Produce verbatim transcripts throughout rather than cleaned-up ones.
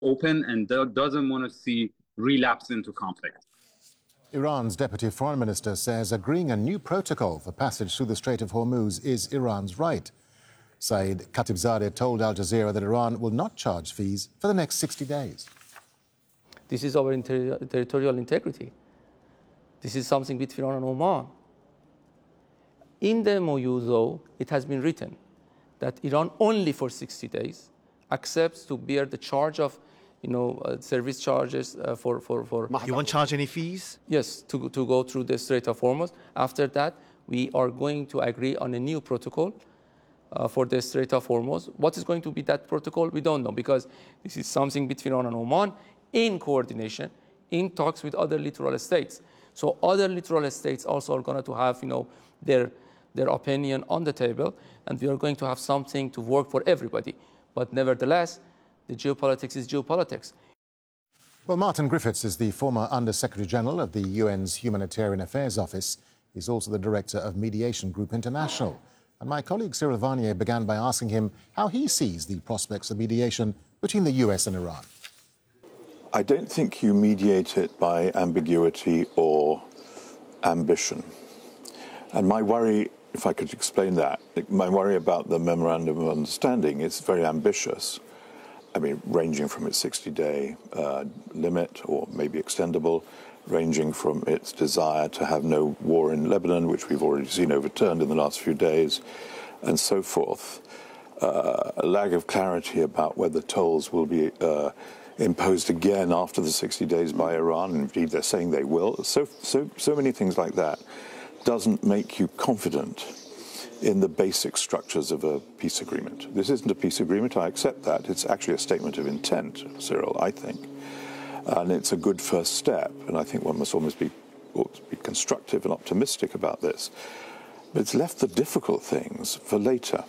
open and do doesn't want to see relapse into conflict. Iran's Deputy Foreign Minister says agreeing a new protocol for passage through the Strait of Hormuz is Iran's right. Saeed Khatibzadeh told Al Jazeera that Iran will not charge fees for the next sixty days. This is our inter territorial integrity. This is something between Iran and Oman. In the M O U, though, it has been written that Iran only for sixty days accepts to bear the charge of, you know, uh, service charges uh, for, for, for... You won't charge any fees? Yes, to, to go through the Strait of Hormuz. After that, we are going to agree on a new protocol uh, for the Strait of Hormuz. What is going to be that protocol? We don't know, because this is something between Iran and Oman in coordination, in talks with other littoral states. So other littoral states also are going to have, you know, their, their opinion on the table, and we are going to have something to work for everybody. But nevertheless, the geopolitics is geopolitics. Well, Martin Griffiths is the former Under-Secretary-General of the U N's Humanitarian Affairs Office. He's also the Director of Mediation Group International. And my colleague Cyril Varnier began by asking him how he sees the prospects of mediation between the U S and Iran. I don't think you mediate it by ambiguity or ambition. And my worry, if I could explain that, my worry about the Memorandum of Understanding is very ambitious. I mean, ranging from its sixty-day uh, limit, or maybe extendable, ranging from its desire to have no war in Lebanon, which we've already seen overturned in the last few days, and so forth. Uh, a lack of clarity about whether tolls will be uh, imposed again after the sixty days by Iran. Indeed, they're saying they will. So, so, so many things like that doesn't make you confident in the basic structures of a peace agreement. This isn't a peace agreement, I accept that. It's actually a statement of intent, Cyril, I think. And it's a good first step, and I think one must almost be, ought to be constructive and optimistic about this. But it's left the difficult things for later.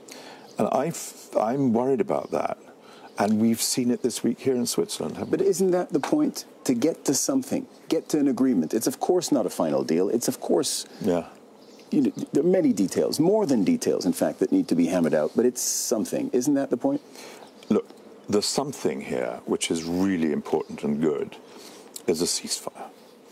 And I've, I'm worried about that. And we've seen it this week here in Switzerland, haven't But we? isn't that the point? To get to something, get to an agreement. It's of course not a final deal. It's of course... Yeah. You know, there are many details, more than details, in fact, that need to be hammered out, but it's something. Isn't that the point? Look, the something here, which is really important and good, is a ceasefire.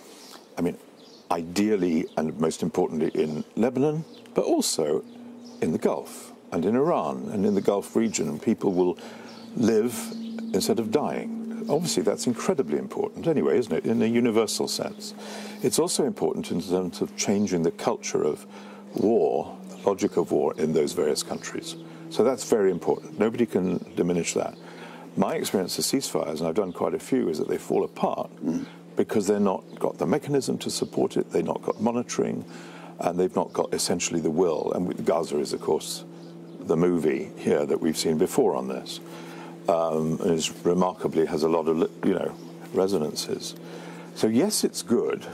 I mean, ideally and most importantly in Lebanon, but also in the Gulf and in Iran and in the Gulf region. People will live instead of dying. Obviously, that's incredibly important anyway, isn't it, in a universal sense. It's also important in terms of changing the culture of war, the logic of war in those various countries. So that's very important. Nobody can diminish that. My experience of ceasefires, and I've done quite a few, is that they fall apart mm. because they've not got the mechanism to support it, they've not got monitoring, and they've not got essentially the will. And Gaza is, of course, the movie here that we've seen before on this. Um, and is remarkably has a lot of, you know, resonances. So yes, it's good,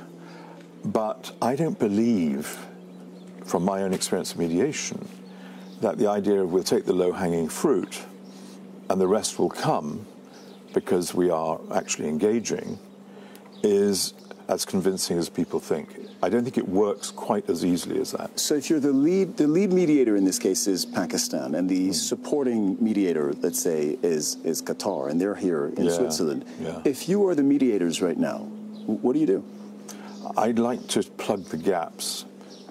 but I don't believe, from my own experience of mediation, that the idea of we'll take the low-hanging fruit and the rest will come because we are actually engaging is as convincing as people think. I don't think it works quite as easily as that. So if you're the lead, the lead mediator in this case is Pakistan, and the mm. supporting mediator, let's say, is, is Qatar, and they're here in yeah, Switzerland. Yeah. If you are the mediators right now, what do you do? I'd like to plug the gaps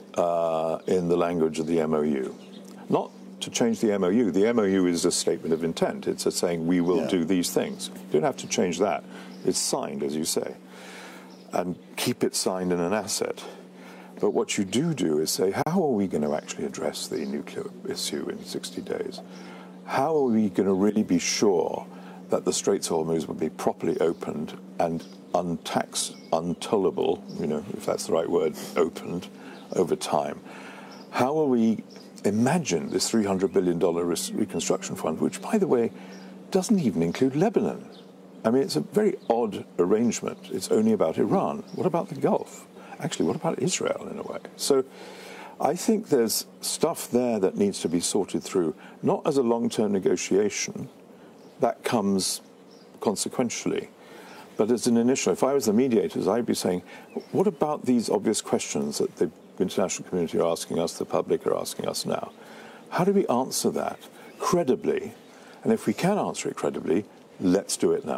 uh, in the language of the M O U. Not to change the M O U. The M O U is a statement of intent. It's a saying we will yeah. do these things. You don't have to change that. It's signed, as you say. And keep it signed in an asset. But what you do do is say, how are we going to actually address the nuclear issue in sixty days? How are we going to really be sure that the Straits of Hormuz will be properly opened and untaxed, untollable, you know, if that's the right word, opened over time? How will we imagine this three hundred billion dollars reconstruction fund, which, by the way, doesn't even include Lebanon? I mean, it's a very odd arrangement. It's only about Iran. What about the Gulf? Actually, what about Israel, in a way? So I think there's stuff there that needs to be sorted through, not as a long-term negotiation. That comes consequentially. But as an initial, if I was the mediators, I'd be saying, what about these obvious questions that the international community are asking us, the public are asking us now? How do we answer that credibly? And if we can answer it credibly, Let's do it now.